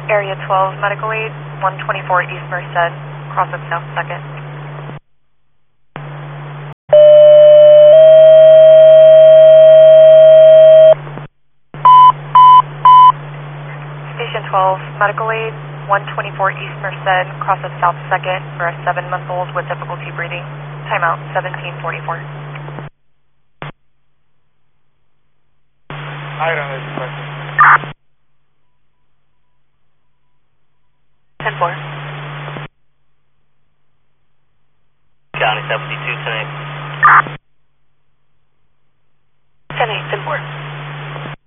Area 12, medical aid, 124 East Merced, cross of South 2nd. Station 12, medical aid, 124 East Merced, cross of South 2nd for a 7-month-old with difficulty breathing. Timeout 1744. I don't know this question. 10-4. County 72, 10-8. 10-8, 10-4.